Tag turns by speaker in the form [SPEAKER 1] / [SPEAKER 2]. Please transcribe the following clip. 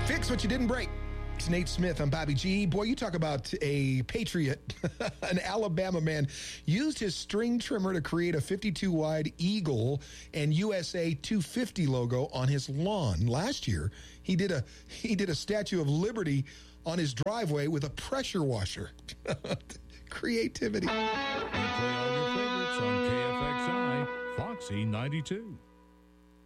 [SPEAKER 1] Fix what you didn't break. It's Nate Smith. I'm Bobby G. Boy, you talk about a patriot. An Alabama man used his string trimmer to create a 52-wide Eagle and USA 250 logo on his lawn. Last year, he did a Statue of Liberty on his driveway with a pressure washer. Creativity.
[SPEAKER 2] You play all your favorites on KFXI, Foxy 92.